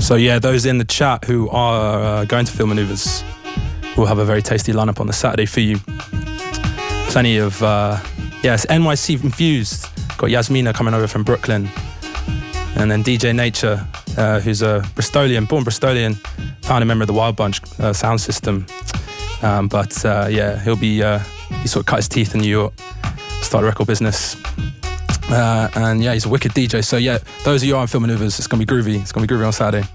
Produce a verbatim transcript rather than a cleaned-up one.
So yeah, those in the chat who are uh, going to Field Maneuvers will have a very tasty lineup on the Saturday for you. Plenty of, uh, yes, N Y C infused. Got Yasmina coming over from Brooklyn. And then D J Nature, uh, who's a Bristolian, born Bristolian, founding member of the Wild Bunch uh, sound system. Um, but uh, yeah, he'll be, uh, he sort of cut his teeth in New York, started a record business. Uh, and yeah, he's a wicked D J. So yeah, those of you who are on Field Maneuvers, it's going to be groovy. It's going to be groovy on Saturday.